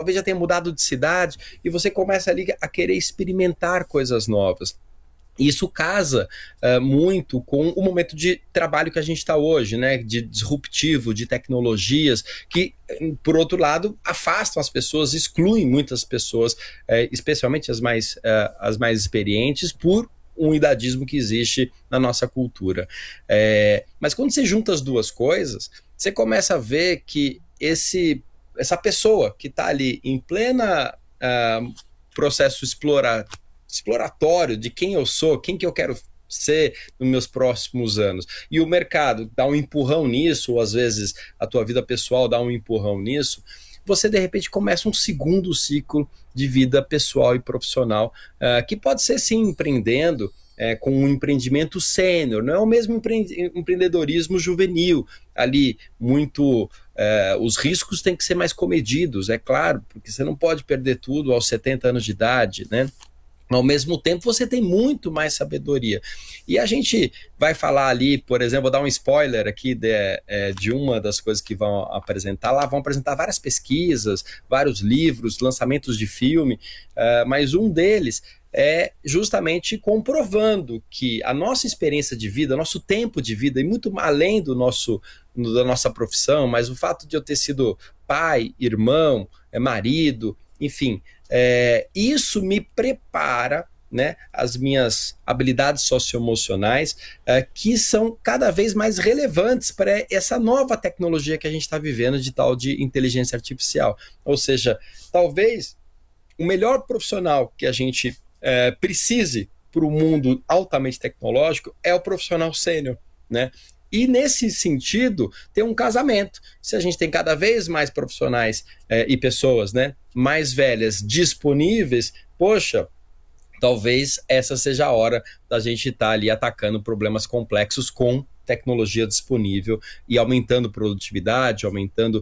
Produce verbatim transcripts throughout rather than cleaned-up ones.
talvez já tenha mudado de cidade, e você começa ali a querer experimentar coisas novas. Isso casa uh, muito com o momento de trabalho que a gente está hoje, né? De disruptivo, de tecnologias, que, por outro lado, afastam as pessoas, excluem muitas pessoas, uh, especialmente as mais, uh, as mais experientes, por um idadismo que existe na nossa cultura. É, mas quando você junta as duas coisas, você começa a ver que esse, essa pessoa que está ali em plena uh, processo explorar exploratório de quem eu sou, quem que eu quero ser nos meus próximos anos, e o mercado dá um empurrão nisso, ou às vezes a tua vida pessoal dá um empurrão nisso, você de repente começa um segundo ciclo de vida pessoal e profissional, uh, que pode ser sim empreendendo, é, com um empreendimento sênior, não é o mesmo empre- empreendedorismo juvenil, ali muito, é, os riscos têm que ser mais comedidos, é claro, porque você não pode perder tudo aos setenta anos de idade, né? Ao mesmo tempo, você tem muito mais sabedoria. E a gente vai falar ali, por exemplo, vou dar um spoiler aqui de, é, de uma das coisas que vão apresentar lá. Vão apresentar várias pesquisas, vários livros, lançamentos de filme, uh, mas um deles é justamente comprovando que a nossa experiência de vida, nosso tempo de vida, e muito além do nosso, da nossa profissão, mas o fato de eu ter sido pai, irmão, marido, enfim, é, isso me prepara, né, as minhas habilidades socioemocionais, é, que são cada vez mais relevantes para essa nova tecnologia que a gente está vivendo, de tal de inteligência artificial. Ou seja, talvez o melhor profissional que a gente é, precise para o mundo altamente tecnológico é o profissional sênior, né? E nesse sentido, tem um casamento. Se a gente tem cada vez mais profissionais é, e pessoas, né, mais velhas disponíveis, poxa, talvez essa seja a hora da gente estar tá ali atacando problemas complexos com tecnologia disponível e aumentando produtividade, aumentando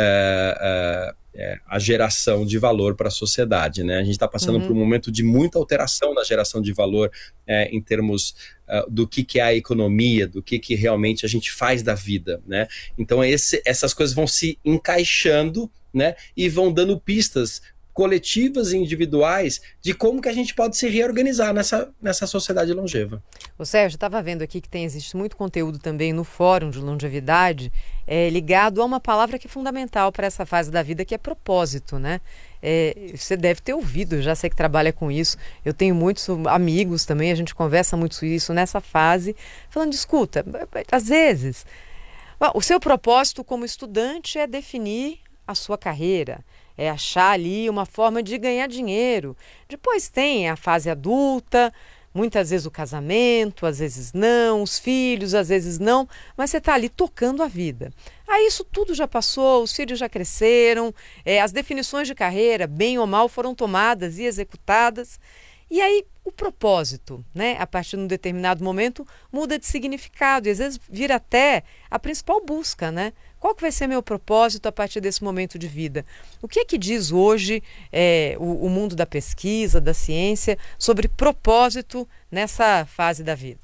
é, é, é, a geração de valor para a sociedade, né? A gente está passando uhum. por um momento de muita alteração na geração de valor é, em termos uh, do que, que é a economia, do que, que realmente a gente faz da vida, né? Então esse, essas coisas vão se encaixando, né, e vão dando pistas coletivas e individuais de como que a gente pode se reorganizar nessa, nessa sociedade longeva. O Sérgio, estava vendo aqui que tem, existe muito conteúdo também no Fórum de Longevidade é, ligado a uma palavra que é fundamental para essa fase da vida, que é propósito, né? É, você deve ter ouvido, já sei que trabalha com isso, eu tenho muitos amigos também, a gente conversa muito isso nessa fase, falando, escuta, às vezes, o seu propósito como estudante é definir a sua carreira, é achar ali uma forma de ganhar dinheiro. Depois tem a fase adulta, muitas vezes o casamento, às vezes não, os filhos, às vezes não, mas você está ali tocando a vida. Aí isso tudo já passou, os filhos já cresceram, é, as definições de carreira, bem ou mal, foram tomadas e executadas. E aí o propósito, né, a partir de um determinado momento, muda de significado e às vezes vira até a principal busca, né? Qual que vai ser meu propósito a partir desse momento de vida? O que é que diz hoje é, o, o mundo da pesquisa, da ciência, sobre propósito nessa fase da vida?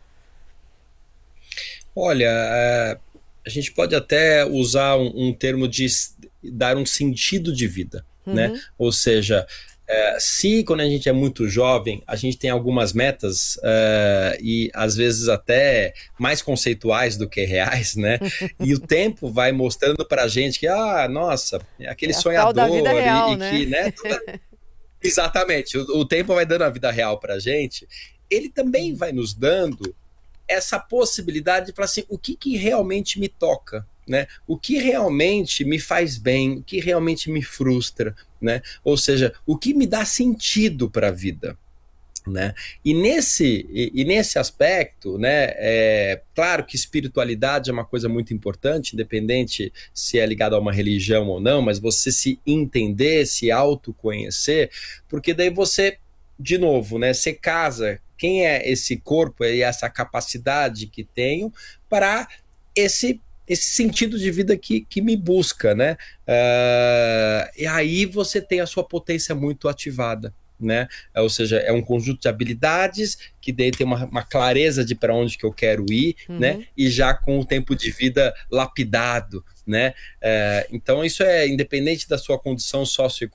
Olha, a gente pode até usar um, um termo de dar um sentido de vida, uhum. né? Ou seja, É, se quando a gente é muito jovem, a gente tem algumas metas uh, e às vezes até mais conceituais do que reais, né? E o tempo vai mostrando pra gente que, ah, nossa, aquele é sonhador da vida real, e, e né? que, né? Toda... Exatamente, o, o tempo vai dando a vida real pra gente, ele também vai nos dando essa possibilidade de falar assim, o que, que realmente me toca? Né? O que realmente me faz bem, o que realmente me frustra, né? Ou seja, o que me dá sentido para a vida, né? E nesse, e, e nesse aspecto, né, é claro que espiritualidade é uma coisa muito importante, independente se é ligado a uma religião ou não, mas você se entender, se autoconhecer, porque daí você, de novo, né, você casa quem é esse corpo e essa capacidade que tenho para esse esse sentido de vida que, que me busca, né? Uh, e aí você tem a sua potência muito ativada, né? Ou seja, é um conjunto de habilidades que daí tem uma, uma clareza de para onde que eu quero ir, uhum. né? E já com o tempo de vida lapidado, né? Uh, então isso é independente da sua condição socioeconômica,